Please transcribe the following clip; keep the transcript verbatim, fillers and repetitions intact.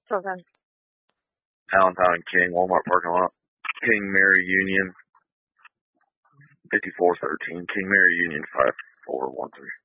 Children. Allentown and King, Walmart parking lot. King Mary Union, fifty-four thirteen. King Mary Union, five four one three.